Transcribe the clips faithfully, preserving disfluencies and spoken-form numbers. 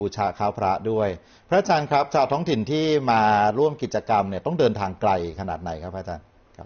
บูชาข้าวพระด้วยพระอาจารย์ครับชาวท้องถิ่นที่มาร่วมกิจกรรมเนี่ยต้องเดินทางไกลขนาดไหนครับพระอาจารย์ครับ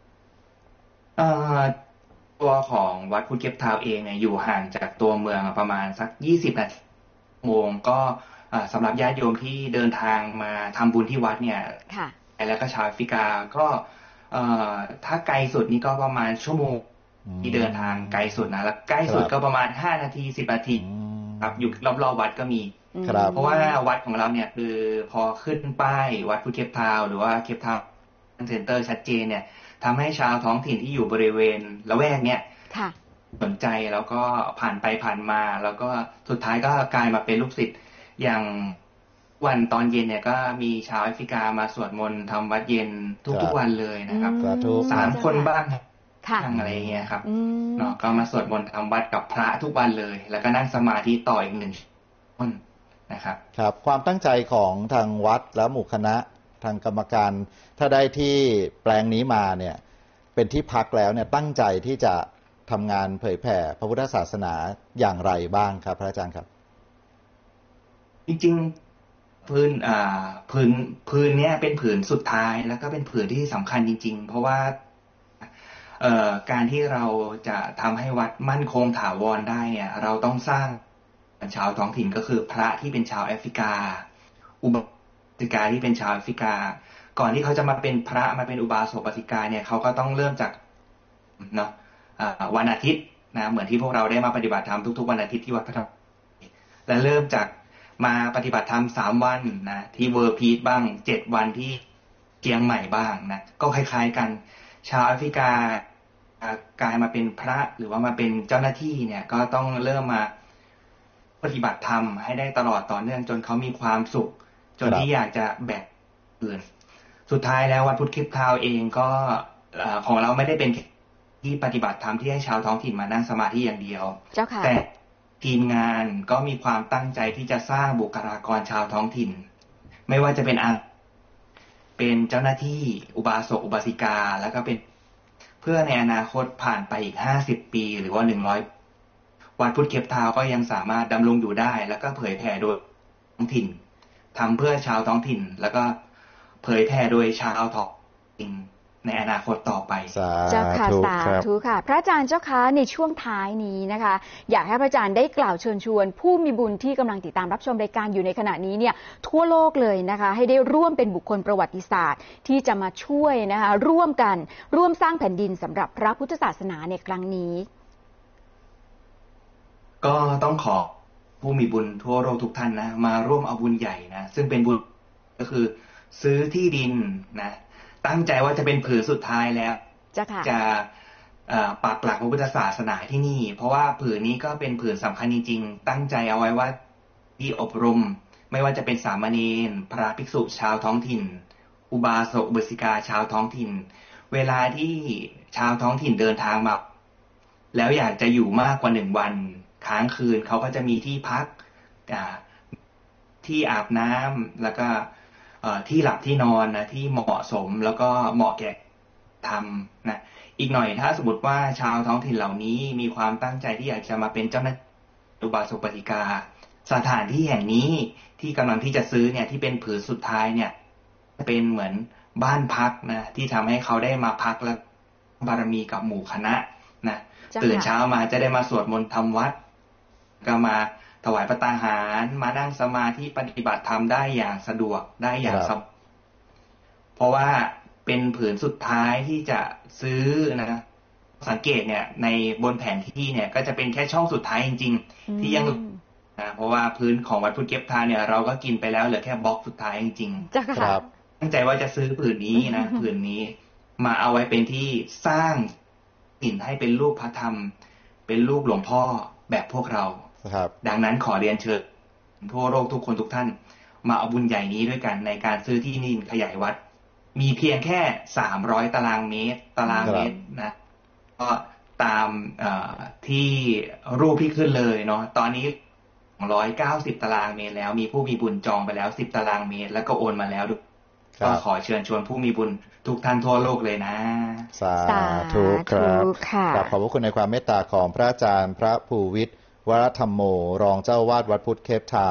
ตัวของวัดพุทธเก็บเท้าเองเนี่ยอยู่ห่างจากตัวเมืองประมาณสักยี่สิบนาทีโมงก็สำหรับญาติโยมที่เดินทางมาทำบุญที่วัดเนี่ยแล้วก็ชาวแอฟริกาก็ถ้าไกลสุดนี่ก็ประมาณชั่วโมงที่เดินทางไกลสุดนะแล้วใกล้สุดก็ประมาณห้านาทีสิบนาทีครับอยู่รอบๆวัดก็มีเพราะว่าวัดของเราเนี่ยคือพอขึ้นป้ายวัดพุทธเคปทาวน์หรือว่าเคปทาวน์เซ็นเตอร์ชัดเจนเนี่ยทำให้ชาวท้องถิ่นที่อยู่บริเวณละแวกเนี่ยสนใจแล้วก็ผ่านไปผ่านมาแล้วก็สุดท้ายก็กลายมาเป็นลูกศิษย์อย่างวันตอนเย็นเนี่ยก็มีชาวแอฟริกามาสวดมนต์ทำวัดเย็นทุกๆวันเลยนะครับสามคนบ้างอะไรเงี้ยครับเนาะก็มาสวดมนต์ทำวัดกับพระทุกวันเลยแล้วก็นั่งสมาธิต่ออีกหนึ่งวันนะครับครับความตั้งใจของทางวัดและหมู่คณะทางกรรมการถ้าได้ที่แปลงนี้มาเนี่ยเป็นที่พักแล้วเนี่ยตั้งใจที่จะทำงานเผยแผ่พระพุทธศาสนาอย่างไรบ้างครับพระอาจารย์ครับจริงๆพื้นอ่าพื้นพื้นเนี้ยเป็นผืนสุดท้ายแล้วก็เป็นผืนที่สำคัญจริงๆเพราะว่าเอ่อการที่เราจะทำให้วัดมั่นคงถาวรได้เนี่ยเราต้องสร้างชาวท้องถิ่นก็คือพระที่เป็นชาวแอฟริกาอุบาสิกาที่เป็นชาวแอฟริกาก่อนที่เขาจะมาเป็นพระมาเป็นอุบาสกอุบาสิกาเนี่ยเขาก็ต้องเริ่มจากเนาะวันอาทิตย์นะเหมือนที่พวกเราได้มาปฏิบัติธรรมทุกๆวันอาทิตย์ที่วัดพระธรรมและเริ่มจากมาปฏิบัติธรรมสามวันนะที่เวอร์พีทบ้างเจ็ดวันที่เชียงใหม่บ้างนะก็คล้ายๆกันชาวแอฟริกากลายมาเป็นพระหรือว่ามาเป็นเจ้าหน้าที่เนี่ยก็ต้องเริ่มมาปฏิบัติธรรมให้ได้ตลอดต่อเนื่องจนเขามีความสุขจนที่อยากจะแบ่งอื่นสุดท้ายแล้ววัดพุทธคลิปทาวเองก็ของเราไม่ได้เป็นที่ปฏิบัติธรรมที่ให้ชาวท้องถิ่นมานั่งสมาธิอย่างเดียวแต่ทีมงานก็มีความตั้งใจที่จะสร้างบุคลากรชาวท้องถิ่นไม่ว่าจะเป็นอาเป็นเจ้าหน้าที่อุบาสกอุบาสิกาแล้วก็เป็นเพื่อในอนาคตผ่านไปอีกห้าสิบปีหรือว่าหนึ่งร้อยวัดพุทธเคปทาวน์ก็ยังสามารถดำรงอยู่ได้แล้วก็เผยแผ่โดยท้องถิ่นทำเพื่อชาวท้องถิ่นแล้วก็เผยแผ่โดยชาวท้องถิ่นในอนาคตต่อไปเจ้าค่ะสาธุค่ะพระอาจารย์เจ้าค่ะในช่วงท้ายนี้นะคะอยากให้พระอาจารย์ได้กล่าวเชิญชวนผู้มีบุญที่กำลังติดตามรับชมรายการอยู่ในขณะนี้เนี่ยทั่วโลกเลยนะคะให้ได้ร่วมเป็นบุคคลประวัติศาสตร์ที่จะมาช่วยนะคะร่วมกันร่วมสร้างแผ่นดินสำหรับพระพุทธศาสนาในครั้งนี้ก็ต้องขอผู้มีบุญทั่วโลกทุกท่านนะมาร่วมเอาบุญใหญ่นะซึ่งเป็นบุญก็คือซื้อที่ดินนะตั้งใจว่าจะเป็นผืนสุดท้ายแล้วจะจะปักหลักพระพุทธศาสนาที่นี่เพราะว่าผืนนี้ก็เป็นผืนสำคัญจริงๆตั้งใจเอาไว้ว่าที่อบรมไม่ว่าจะเป็นสามเณรพระภิกษุชาวท้องถิ่นอุบาสกอุบาสิกาชาวท้องถิ่นเวลาที่ชาวท้องถิ่นเดินทางมาแล้วอยากจะอยู่มากกว่าหนึ่งวันค้างคืนเขาก็จะมีที่พักที่อาบน้ำแล้วก็ที่หลับที่นอนนะที่เหมาะสมแล้วก็เหมาะแก่ทำนะอีกหน่อยถ้าสมมติว่าชาวท้องถิ่นเหล่านี้มีความตั้งใจที่อยากจะมาเป็นเจ้าหน้าที่อุบาสกอุบาสิกาสถานที่แห่งนี้ที่กำลังที่จะซื้อเนี่ยที่เป็นผืนสุดท้ายเนี่ยเป็นเหมือนบ้านพักนะที่ทำให้เขาได้มาพักและบารมีกับหมู่คณะนะตื่นเช้ามาจะได้มาสวดมนต์ทำวัดก็มาถวายพระตาหารมานั่งสมาธิปฏิบัติธรรมได้อย่างสะดวกได้อย่างสบายเพราะว่าเป็นผืนสุดท้ายที่จะซื้อนะสังเกตเนี่ยในบนแผนที่เนี่ยก็จะเป็นแค่ช่องสุดท้ายจริงๆที่ยังนะเพราะว่าพื้นของวัดพุทธเก็บทานเนี่ยเราก็กินไปแล้วเหลือแค่บล็อกสุดท้ายจริงๆครับตั้งใจว่าจะซื้อผืนนี้นะผืนนี้มาเอาไว้เป็นที่สร้างถิ่นให้เป็นรูปพระธรรมเป็นรูปหลวงพ่อแบบพวกเราดังนั้นขอเรียนเชิญทั่วโลกทุกคนทุกท่านมาเอาบุญใหญ่นี้ด้วยกันในการซื้อที่ดินขยายวัดมีเพียงแค่สามร้อยตารางเมตรตารางเมตรนะก็ตามที่รูปที่ขึ้นเลยเนาะตอนนี้หนึ่งร้อยเก้าสิบตารางเมตรแล้วมีผู้มีบุญจองไปแล้วสิบตารางเมตรแล้วก็โอนมาแล้วก็ขอเชิญชวนผู้มีบุญทุกท่านทั่วโลกเลยนะสาธุครับขอบพระคุณในความเมตตาของพระอาจารย์พระภูวิทย์วรธรรมโมรองเจ้าวาดวัดพุทธเคปทาวน์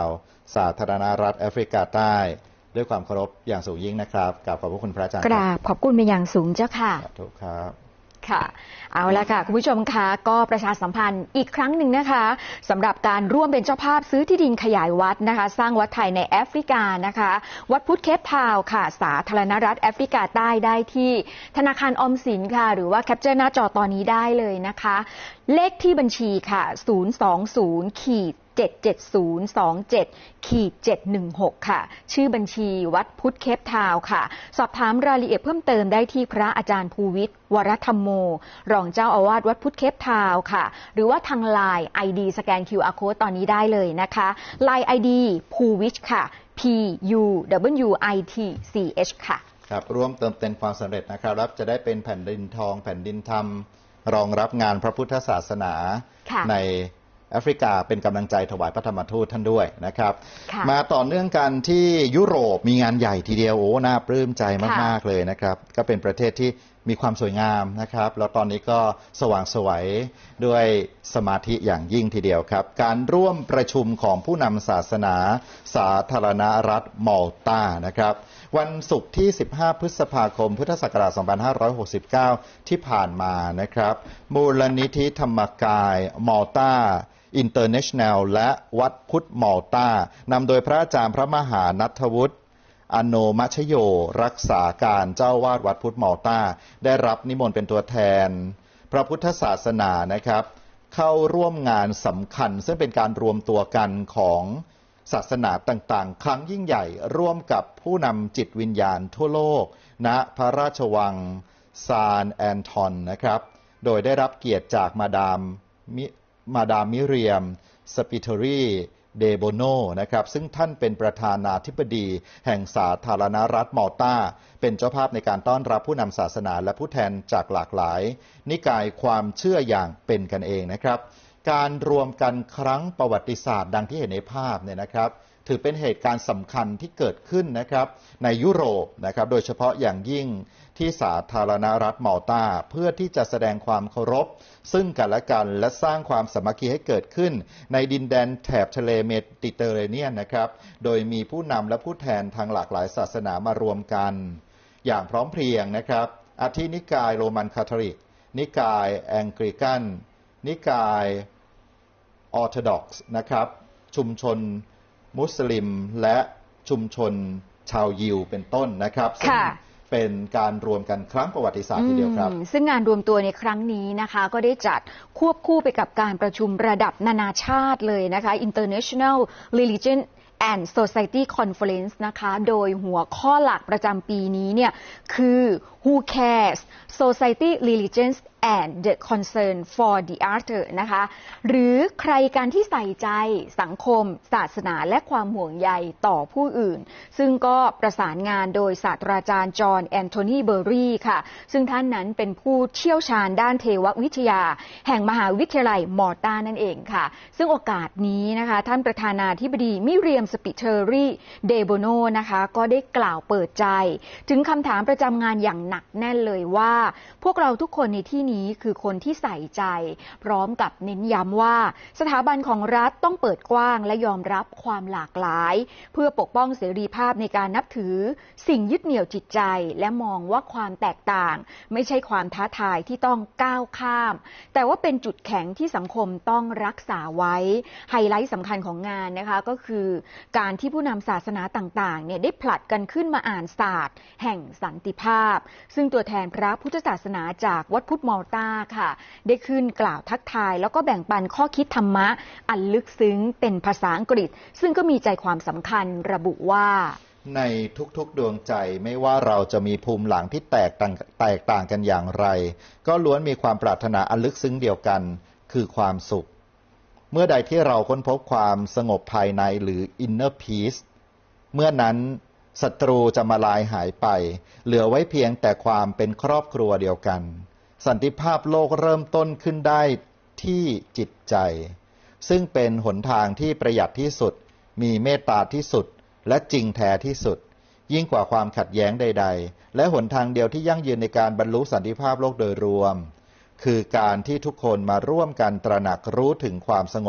สาธารณรัฐแอฟริกาใต้ด้วยความเคารพอย่างสูงยิ่งนะครับกราบขอบพระคุณพระอาจารย์กราบขอบคุณเป็นอย่างสูงเจ้าค่ะถูกครับค่ะเอาละค่ะคุณผู้ชมคะก็ประชาสัมพันธ์อีกครั้งหนึ่งนะคะสำหรับการร่วมเป็นเจ้าภาพซื้อที่ดินขยายวัดนะคะสร้างวัดไทยในแอฟริกานะคะวัดพุทธเคปทาวน์ค่ะสาธารณรัฐแอฟริกาใต้ได้ที่ธนาคารออมสินค่ะหรือว่าแคปเจอร์หน้าจอตอนนี้ได้เลยนะคะเลขที่บัญชีค่ะศูนย์ สอง ศูนย์ เจ็ด เจ็ด ศูนย์ สอง เจ็ด เจ็ด หนึ่ง หก ค่ะชื่อบัญชีวัดพุทธเคปทาวน์ค่ะสอบถามรายละเอียดเพิ่มเติมได้ที่พระอาจารย์ภูวิทย์วรธรรมโมรองเจ้าอาวาสวัดพุทธเคปทาวน์ค่ะหรือว่าทาง ไลน์ ไอ ดี สแกน คิว อาร์ Code ตอนนี้ได้เลยนะคะ ไลน์ ไอ ดี ภูวิทย์ค่ะ P U W I T C H ค่ะครับร่วมเติมเต็มความสำเร็จนะครับรับจะได้เป็นแผ่นดินทองแผ่นดินธรรมรองรับงานพระพุทธศาสนาในแอฟริกาเป็นกำลังใจถวายพระธรรมทูตท่านด้วยนะครับมาต่อเนื่องกันที่ยุโรปมีงานใหญ่ทีเดียวโอ้น่าปลื้มใจมากๆเลยนะครับก็เป็นประเทศที่มีความสวยงามนะครับแล้วตอนนี้ก็สว่างไสวด้วยสมาธิอย่างยิ่งทีเดียวครับการร่วมประชุมของผู้นำศาสนาสาธารณรัฐมัลตานะครับวันศุกร์ที่สิบห้าพฤษภาคมพุทธศักราชสองพันห้าร้อยหกสิบเก้าที่ผ่านมานะครับมูลนิธิธรรมกายมัลตาอินเตอร์เนชั่นแนลและวัดพุทธมัลตานำโดยพระอาจารย์พระมหานัทวุฒิอโนมัชโยรักษาการเจ้าวาดวัดพุทธมัลตาได้รับนิมนต์เป็นตัวแทนพระพุทธศาสนานะครับเข้าร่วมงานสำคัญซึ่งเป็นการรวมตัวกันของศาสนาต่างๆครั้งยิ่งใหญ่ร่วมกับผู้นำจิตวิญญาณทั่วโลกณพระราชวังซานแอนทอนนะครับโดยได้รับเกียรติจากมาดามมิมาดามมิเรียมสปิทอรีเดโบโนนะครับซึ่งท่านเป็นประธานาธิบดีแห่งสาธารณรัฐมัลตาเป็นเจ้าภาพในการต้อนรับผู้นำศาสนาและผู้แทนจากหลากหลายนิกายความเชื่ออย่างเป็นกันเองนะครับการรวมกันครั้งประวัติศาสตร์ดังที่เห็นในภาพเนี่ยนะครับถือเป็นเหตุการณ์สำคัญที่เกิดขึ้นนะครับในยุโรปนะครับโดยเฉพาะอย่างยิ่งที่สาธารณรัฐมัลตาเพื่อที่จะแสดงความเคารพซึ่งกันและกันและสร้างความสามัคคีให้เกิดขึ้นในดินแดนแถบทะเลเมดิเตอร์เรเนียนนะครับโดยมีผู้นำและผู้แทนทางหลากหลายศาสนามารวมกันอย่างพร้อมเพรียงนะครับอาทินิกายโรมันคาทอลิกนิกายแองกลิกันนิกายออร์โธดอกซ์นะครับชุมชนมุสลิมและชุมชนชาวยิวเป็นต้นนะครับซึ่งเป็นการรวมกันครั้งประวัติศาสตร์ทีเดียวครับซึ่งงานรวมตัวในครั้งนี้นะคะก็ได้จัดควบคู่ไปกับการประชุมระดับนานาชาติเลยนะคะ International Religion and Society Conference นะคะโดยหัวข้อหลักประจำปีนี้เนี่ยคือ Who Cares Society Religions and the Concern for the Other นะคะหรือใครการที่ใส่ใจสังคมศาสนาและความห่วงใยต่อผู้อื่นซึ่งก็ประสานงานโดยศาสตราจารย์จอห์นแอนโทนีเบอร์รี่ค่ะซึ่งท่านนั้นเป็นผู้เชี่ยวชาญด้านเทววิทยาแห่งมหาวิทยาลัยมอร์ตานั่นเองค่ะซึ่งโอกาสนี้นะคะท่านประธานาธิบดีมิเรียมสปิเทอรี่เดโบโนนะคะก็ได้กล่าวเปิดใจถึงคำถามประจำงานอย่างหนักแน่นเลยว่าพวกเราทุกคนในที่นี้คือคนที่ใส่ใจพร้อมกับเน้นย้ำว่าสถาบันของรัฐต้องเปิดกว้างและยอมรับความหลากหลายเพื่อปกป้องเสรีภาพในการนับถือสิ่งยึดเหนี่ยวจิตใจและมองว่าความแตกต่างไม่ใช่ความท้าทายที่ต้องก้าวข้ามแต่ว่าเป็นจุดแข็งที่สังคมต้องรักษาไว้ไฮไลท์สำคัญของงานนะคะก็คือการที่ผู้นำศาสนาต่างๆเนี่ยได้ผลัดกันขึ้นมาอ่านศาสตร์แห่งสันติภาพซึ่งตัวแทนพระพุทธศาสนาจากวัดพุทธมัลตาค่ะได้ขึ้นกล่าวทักทายแล้วก็แบ่งปันข้อคิดธรรมะอันลึกซึ้งเป็นภาษาอังกฤษซึ่งก็มีใจความสำคัญระบุว่าในทุกๆดวงใจไม่ว่าเราจะมีภูมิหลังที่แตกต่างแตกต่างกันอย่างไรก็ล้วนมีความปรารถนาอันลึกซึ้งเดียวกันคือความสุขเมื่อใดที่เราค้นพบความสงบภายในหรือ inner peace เมื่อนั้นศัตรูจะมาลายหายไปเหลือไว้เพียงแต่ความเป็นครอบครัวเดียวกันสันติภาพโลกเริ่มต้นขึ้นได้ที่จิตใจซึ่งเป็นหนทางที่ประหยัดที่สุดมีเมตตาที่สุดและจริงแท้ที่สุดยิ่งกว่าความขัดแย้งใดๆและหนทางเดียวที่ยั่งยืนในการบรรลุสันติภาพโลกโดยรวมคือการที่ทุกคนมาร่วมกันตระหนักรู้ถึงความสงบ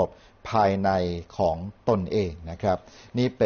ภายในของตนเองนะครับนี่เป็น